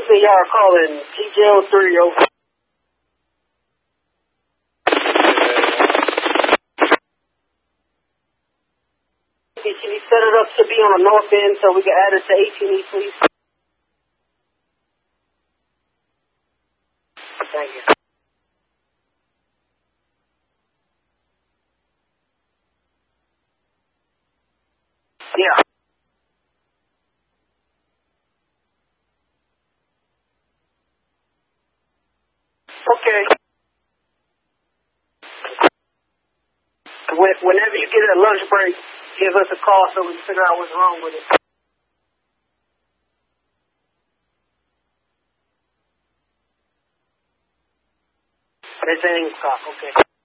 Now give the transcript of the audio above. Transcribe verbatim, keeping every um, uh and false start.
say y'all are calling T J O three over. Can you set it up to be on the north end so we can add it to eighteen E, please? Thank you. Yeah. Okay. Whenever you get a lunch break, give us a call so we can figure out what's wrong with it. It's an English call. Okay.